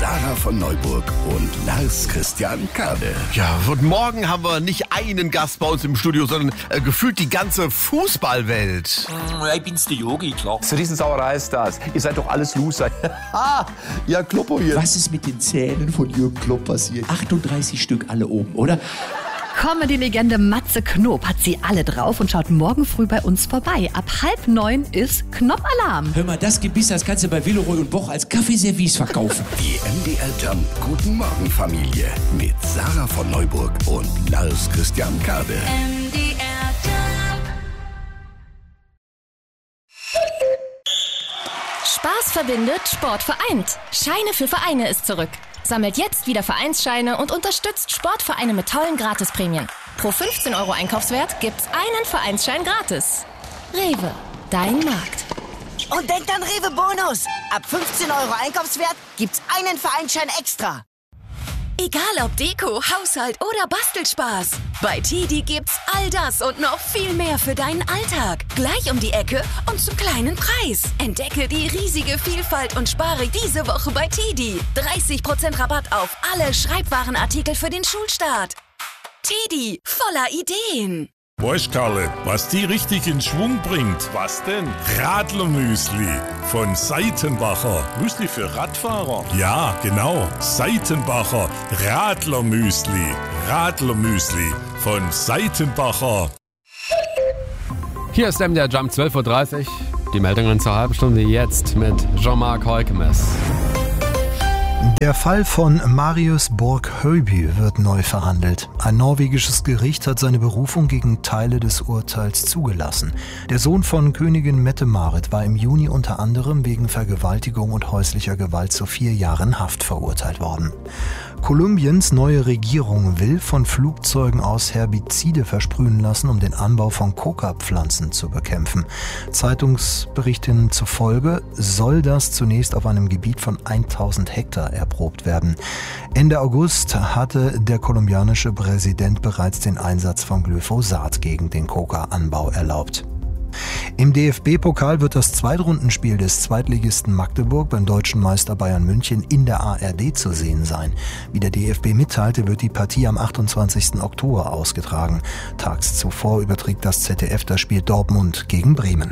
Sarah von Neuburg und Lars Christian Kade. Ja, und morgen haben wir nicht einen Gast bei uns im Studio, sondern gefühlt die ganze Fußballwelt. Ich bin's, der Yogi, klar. So Riesensauerei ist das. Ihr seid doch alles Loser. Ja, Kloppo hier. Was ist mit den Zähnen von Jürgen Klopp passiert? 38 Stück alle oben, oder? Comedy-Legende Matze Knob hat sie alle drauf und schaut morgen früh bei uns vorbei. Ab 8:30 ist Knoppalarm. Hör mal, das Gebiss, das kannst du bei Villeroy und Boch als Kaffeeservice verkaufen. Die MDR Jump Guten Morgen Familie mit Sarah von Neuburg und Lars Christian Kade. MDR Jump. Spaß verbindet, Sport vereint. Scheine für Vereine ist zurück. Sammelt jetzt wieder Vereinsscheine und unterstützt Sportvereine mit tollen Gratisprämien. Pro 15 € Einkaufswert gibt's einen Vereinsschein gratis. Rewe, dein Markt. Und denkt an Rewe Bonus. Ab 15 € Einkaufswert gibt's einen Vereinsschein extra. Egal ob Deko, Haushalt oder Bastelspaß. Bei TiDi gibt's all das und noch viel mehr für deinen Alltag. Gleich um die Ecke und zum kleinen Preis. Entdecke die riesige Vielfalt und spare diese Woche bei TiDi. 30% Rabatt auf alle Schreibwarenartikel für den Schulstart. TiDi, voller Ideen. Weißt, Karle, was die richtig in Schwung bringt? Was denn? Radlermüsli von Seitenbacher. Müsli für Radfahrer? Ja, genau. Seitenbacher Radlermüsli. Radlermüsli von Seitenbacher. Hier ist MDR Jump 12:30 Uhr. Die Meldungen zur halben Stunde jetzt mit Jean-Marc Heukemes. Der Fall von Marius Borg-Høiby wird neu verhandelt. Ein norwegisches Gericht hat seine Berufung gegen Teile des Urteils zugelassen. Der Sohn von Königin Mette-Marit war im Juni unter anderem wegen Vergewaltigung und häuslicher Gewalt zu 4 Jahren Haft verurteilt worden. Kolumbiens neue Regierung will von Flugzeugen aus Herbizide versprühen lassen, um den Anbau von Coca-Pflanzen zu bekämpfen. Zeitungsberichten zufolge soll das zunächst auf einem Gebiet von 1000 Hektar erprobt werden. Ende August hatte der kolumbianische Präsident bereits den Einsatz von Glyphosat gegen den Coca-Anbau erlaubt. Im DFB-Pokal wird das Zweitrundenspiel des Zweitligisten Magdeburg beim deutschen Meister Bayern München in der ARD zu sehen sein. Wie der DFB mitteilte, wird die Partie am 28. Oktober ausgetragen. Tags zuvor überträgt das ZDF das Spiel Dortmund gegen Bremen.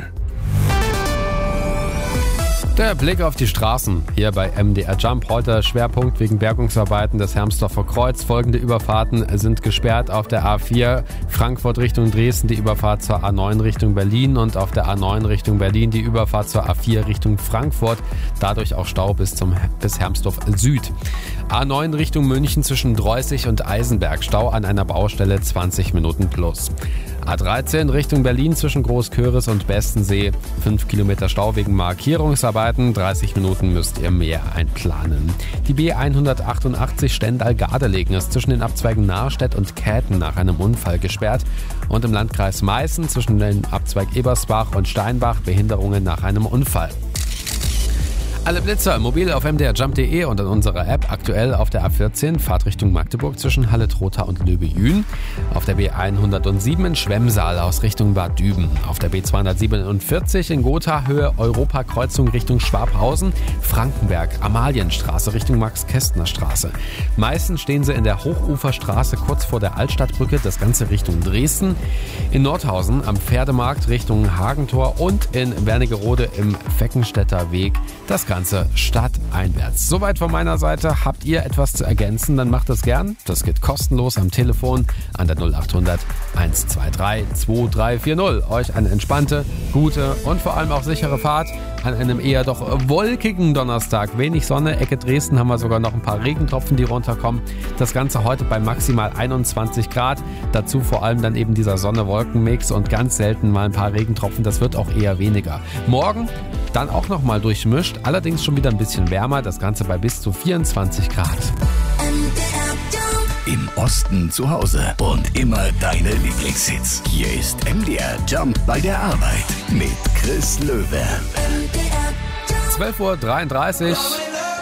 Der Blick auf die Straßen hier bei MDR Jump. Heute Schwerpunkt wegen Bergungsarbeiten des Hermsdorfer Kreuz. Folgende Überfahrten sind gesperrt auf der A4 Frankfurt Richtung Dresden, die Überfahrt zur A9 Richtung Berlin und auf der A9 Richtung Berlin die Überfahrt zur A4 Richtung Frankfurt. Dadurch auch Stau bis Hermsdorf Süd. A9 Richtung München zwischen Dreußig und Eisenberg. Stau an einer Baustelle 20 Minuten plus. A13 Richtung Berlin zwischen Großköris und Bestensee. 5 Kilometer Stau wegen Markierungsarbeiten. 30 Minuten müsst ihr mehr einplanen. Die B188 Stendal-Gardelegen ist zwischen den Abzweigen Nahrstedt und Käthen nach einem Unfall gesperrt. Und im Landkreis Meißen zwischen dem Abzweig Ebersbach und Steinbach Behinderungen nach einem Unfall. Alle Blitzer mobil auf mdrjump.de und in unserer App. Aktuell auf der A14 Fahrtrichtung Magdeburg zwischen Halle-Trotha und Löbe-Jühn. Auf der B107 in Schwemmsaal aus Richtung Bad Düben. Auf der B247 in Gotha Höhe Europakreuzung Richtung Schwabhausen. Frankenberg Amalienstraße Richtung Max-Kästner-Straße. Meistens stehen sie in der Hochuferstraße kurz vor der Altstadtbrücke. Das Ganze Richtung Dresden. In Nordhausen am Pferdemarkt Richtung Hagentor und in Wernigerode im Feckenstädter Weg. Das Ganze stadteinwärts. Soweit von meiner Seite. Habt ihr etwas zu ergänzen, dann macht das gern. Das geht kostenlos am Telefon an der 0800 123 2340. Euch eine entspannte, gute und vor allem auch sichere Fahrt an einem eher doch wolkigen Donnerstag. Wenig Sonne, Ecke Dresden haben wir sogar noch ein paar Regentropfen, die runterkommen. Das Ganze heute bei maximal 21 Grad. Dazu vor allem dann eben dieser Sonne-Wolken-Mix und ganz selten mal ein paar Regentropfen. Das wird auch eher weniger. Morgen dann auch nochmal durchmischt, allerdings schon wieder ein bisschen wärmer, das Ganze bei bis zu 24 Grad. Im Osten zu Hause und immer deine Lieblingshits. Hier ist MDR Jump bei der Arbeit mit Chris Löwe. 12:33 Uhr.